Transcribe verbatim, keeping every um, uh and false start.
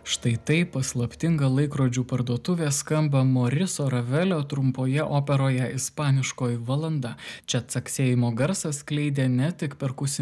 Štai taip paslaptinga laikrodžių parduotuvė skamba Moriso Ravelio trumpoje operoje Ispaniškoji valanda. Čia caksėjimo garsas skleidė ne tik perkusinė